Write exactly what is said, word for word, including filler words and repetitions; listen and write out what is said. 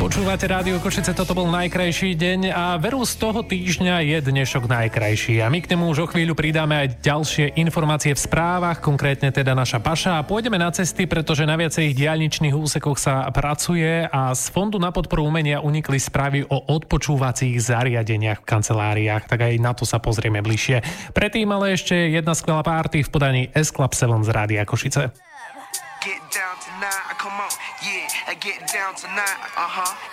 Počúvate Rádio Košice, toto bol najkrajší deň a veru z toho týždňa je dnešok najkrajší. A my k nemu už o chvíľu pridáme aj ďalšie informácie v správach, konkrétne teda naša Paša. A pôjdeme na cesty, pretože na viacerých diaľničných úsekoch sa pracuje a z Fondu na podporu umenia unikli správy o odpočúvacích zariadeniach v kanceláriách. Tak aj na to sa pozrieme bližšie. Predtým ale ešte jedna skvelá party v podaní S-Club sedem z Rádia Košice. Get down tonight, come on, yeah, I get down tonight, uh-huh.